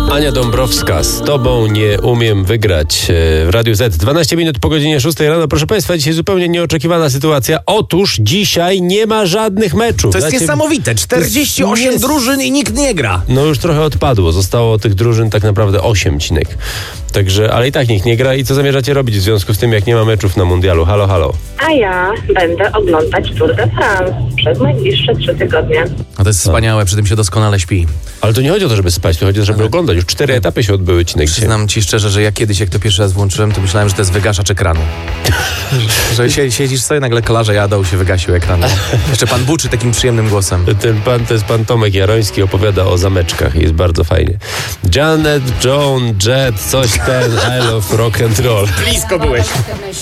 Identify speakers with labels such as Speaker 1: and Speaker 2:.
Speaker 1: Ania Dąbrowska, z tobą nie umiem wygrać w Radiu Z. 12 minut po godzinie 6 rano. Proszę państwa, dzisiaj zupełnie nieoczekiwana sytuacja. Otóż dzisiaj nie ma żadnych meczów.
Speaker 2: To jest niesamowite. 48 drużyn i nikt nie gra.
Speaker 1: No już trochę odpadło. Zostało tych drużyn tak naprawdę 8, Cinek. Także, ale i tak nikt nie gra. I co zamierzacie robić w związku z tym, jak nie ma meczów na mundialu? Halo, halo.
Speaker 3: A ja będę oglądać Tour de France przez najbliższe 3 tygodnie.
Speaker 2: No to jest wspaniałe, przy tym się doskonale śpi.
Speaker 1: Ale to nie chodzi o to, żeby spać, to chodzi o to, żeby oglądać. Już 4 etapy się odbyły, Cinek.
Speaker 2: Przyznam ci szczerze, że ja kiedyś, jak to pierwszy raz włączyłem, to myślałem, że to jest wygaszacz ekranu. Że siedzisz sobie, nagle kolarze jadą, się wygasił ekran. Jeszcze pan buczy takim przyjemnym głosem.
Speaker 1: Ten pan, to jest pan Tomek Jaroński, opowiada o zameczkach i jest bardzo fajnie. Janet, Joan, Jet, coś ten, I love rock and roll.
Speaker 2: Blisko byłeś.